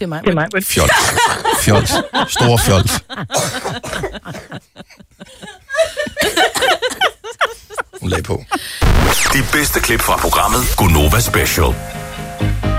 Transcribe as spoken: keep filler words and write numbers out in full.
Det er mig. Det er mig. Fjols. Fjols. Store fjols. Hun lagde på. De bedste klip fra programmet Gonova Special.